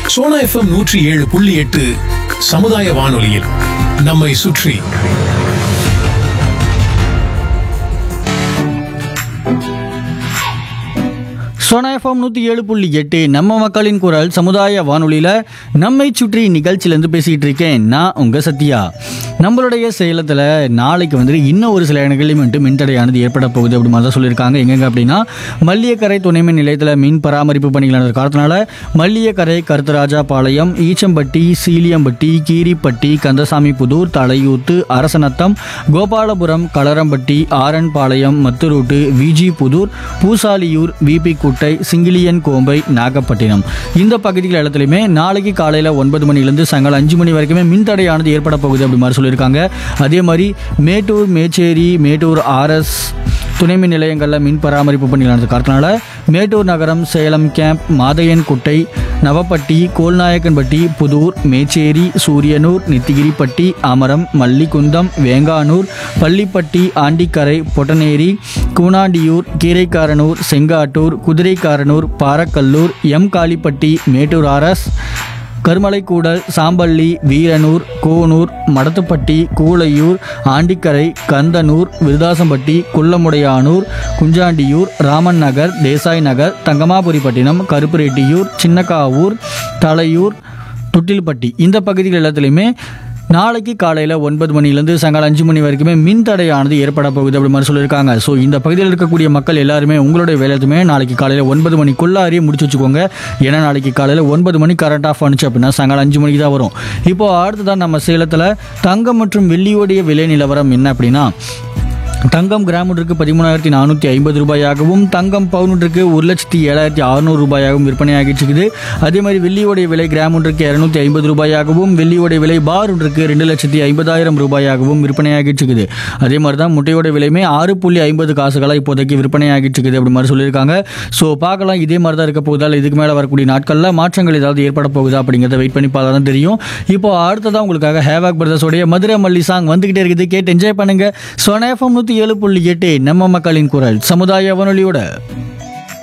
Sona FM 107.8 சமுதாய வானொலியில் நம்மை சுற்றி. சோனா எஃப்எம் 107.8 நம்ம மக்களின் குரல் சமுதாய வானொலியில் நம்மை சுற்றி நிகழ்ச்சியிலேருந்து பேசிகிட்டு இருக்கேன் நான் உங்கள் சத்யா. நம்மளுடைய சேலத்தில் நாளைக்கு வந்துட்டு இன்னும் ஒரு சில இடங்களிலும் வந்துட்டு மின்தடையானது ஏற்பட போகுது அப்படி மாதிரி தான் சொல்லியிருக்காங்க. எங்கெங்க அப்படின்னா மல்லியக்கரை துணைமின் நிலையத்தில் மின் பராமரிப்பு பணிகள் நடந்த காரணத்தினால மல்லியக்கரை, கருத்தராஜா பாளையம், ஈச்சம்பட்டி, சீலியம்பட்டி, கீரிப்பட்டி, கந்தசாமி புதூர், தலையூத்து, அரசநத்தம், கோபாலபுரம், களரம்பட்டி, ஆரன் பாளையம், மத்துரூட்டு, விஜி புதூர், பூசாலியூர், விபி குட்டை, சிங்கிலியன் கோம்பை, நாகப்பட்டினம் இந்த பகுதிகள் இடத்துலையுமே நாளைக்கு காலையில் 9 மணிலேருந்து சாயங்காலம் 5 மணி வரைக்குமே மின்தடையானது ஏற்பட போகுது அப்படி மாதிரி சொல்லியிருக்காங்க. அதே மாதிரி மேட்டூர், மேச்சேரி, மேட்டூர் ஆர்எஸ் துணைமின் நிலையங்களில் மின் பராமரிப்பு பணிகள் நடந்த காரணத்தினால மேட்டூர் நகரம், Salem camp, Mathaiyankuttai, Navapatti, Kolnaickenpatti, Pudur, Mecheri, Suriyanur, நித்திகிரிப்பட்டி, அமரம், Mallikundam, வேங்கானூர், Pallipatti, Andikarai, பொட்டனேரி, Koonandiyur, Keeraikaranur, Sengattur, Kuthiraikaranur, Parakkalur, M Kalipatti, Mettur RS, Karumalaikoodal, Sampalli, Veeranur, Konur, Madathupatti, Kulaiyur, Andikarai, Kandanur, Viruthasampatti, குள்ளமுடையானூர், Kunjandiyur, Raman நகர், தேசாய் நகர், தங்கமாபுரிப்பட்டினம், கருப்புரெட்டியூர், சின்னக்காவூர், தலையூர், தொட்டில்பட்டி இந்த பகுதிகள் எல்லாத்துலேயுமே நாளைக்கு காலையில் 9 மணிலேருந்து சாயங்காலம் 5 மணி வரைக்குமே மின் தடையானது ஏற்பட போகுது அப்படி மாதிரி சொல்லியிருக்காங்க. ஸோ இந்த பகுதியில் இருக்கக்கூடிய மக்கள் எல்லாருமே உங்களுடைய வேலையுமே நாளைக்கு காலையில் 9 மணிக்குள்ளாரியே முடிச்சு வச்சுக்கோங்க. ஏன்னா நாளைக்கு காலையில் 9 மணி கரண்ட் ஆஃப் ஆனிச்சு அப்படின்னா சாயங்காலம் 5 மணிக்கு தான் வரும். இப்போது அடுத்ததான் நம்ம சேலத்தில் தங்கம் மற்றும் வெள்ளியோடைய விலை நிலவரம் என்ன அப்படின்னா, தங்கம் கிராம் ஒன்றுக்கு 13,450 ரூபாயாகவும், தங்கம் பவுன் ஒன்றுக்கு 1,07,600 ரூபாயாகவும் விற்பனையாகிட்டு இருக்குது. அதே மாதிரி வெள்ளியோடைய விலை கிராம் ஒன்றுக்கு 250 ரூபாயாகவும், வெள்ளியோடைய விலை பார் ஒன்றுக்கு 2,50,000 ரூபாயாகவும் விற்பனையாகிட்டு இருக்குது. அதே மாதிரி தான் முட்டையோட விலையுமே 6.50 காசுகளாக இப்போதைக்கு விற்பனையாகிட்டு இருக்குது அப்படி மாதிரி சொல்லியிருக்காங்க. ஸோ பார்க்கலாம், இதே மாதிரி தான் இருக்க போகுதா, இதுக்கு மேலே வரக்கூடிய நாட்களில் மாற்றங்கள் ஏதாவது ஏற்பட போகுதா அப்படிங்கிறத வெயிட் பண்ணி பார்த்தா தான் தெரியும். இப்போ அடுத்ததான் உங்களுக்காக ஹேவாக் பிரதர்ஸோடைய மதுரை மல்லி சாங் வந்துகிட்டே இருக்குது. கேட்டு என்ஜாய் பண்ணுங்க. சோனா எஃப்எம் 107.8 நம்ம மக்களின் குரல் சமுதாய வானொலியோட.